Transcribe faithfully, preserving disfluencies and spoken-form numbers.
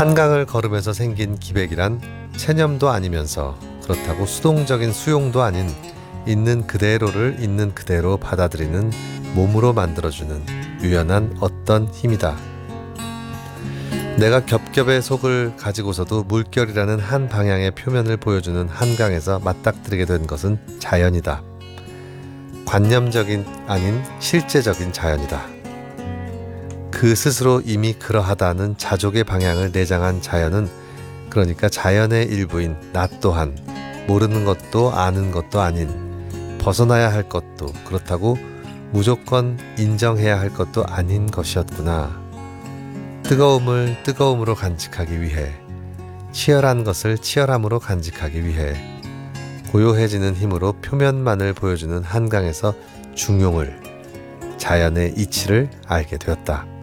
한강을 걸으면서 생긴 기백이란 체념도 아니면서 그렇다고 수동적인 수용도 아닌 있는 그대로를 있는 그대로 받아들이는 몸으로 만들어주는 유연한 어떤 힘이다. 내가 겹겹의 속을 가지고서도 물결이라는 한 방향의 표면을 보여주는 한강에서 맞닥뜨리게 된 것은 자연이다. 관념적인 아닌 실제적인 자연이다. 그 스스로 이미 그러하다는 자족의 방향을 내장한 자연은 그러니까 자연의 일부인 나 또한 모르는 것도 아는 것도 아닌 벗어나야 할 것도 그렇다고 무조건 인정해야 할 것도 아닌 것이었구나. 뜨거움을 뜨거움으로 간직하기 위해 치열한 것을 치열함으로 간직하기 위해 고요해지는 힘으로 표면만을 보여주는 한강에서 중용을 자연의 이치를 알게 되었다.